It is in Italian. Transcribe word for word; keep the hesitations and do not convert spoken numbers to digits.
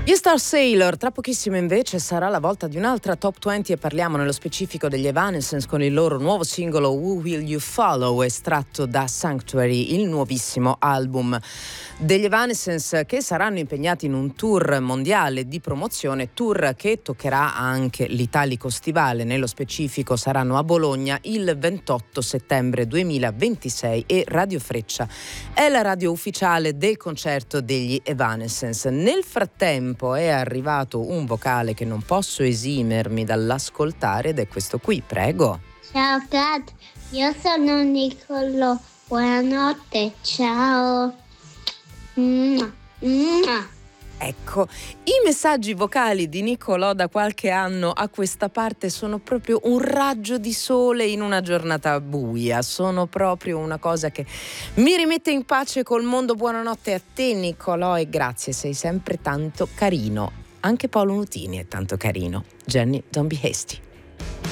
Gli Star Sailor, tra pochissimo invece sarà la volta di un'altra top venti e parliamo nello specifico degli Evanescence con il loro nuovo singolo Who Will You Follow, estratto da Sanctuary, il nuovissimo album degli Evanescence, che saranno impegnati in un tour mondiale di promozione, tour che toccherà anche l'Italico Stivale. Nello specifico saranno a Bologna il ventotto settembre duemilaventisei e Radio Freccia è la radio ufficiale del concerto degli Evanescence. Nel frattempo è arrivato un vocale che non posso esimermi dall'ascoltare ed è questo qui, prego. Ciao Kat, io sono Niccolò, buonanotte, ciao. Mua, mua. Ecco, i messaggi vocali di Niccolò da qualche anno a questa parte sono proprio un raggio di sole in una giornata buia, sono proprio una cosa che mi rimette in pace col mondo. Buonanotte a te Niccolò e grazie, sei sempre tanto carino. Anche Paolo Nutini è tanto carino. Jenny, don't be hasty.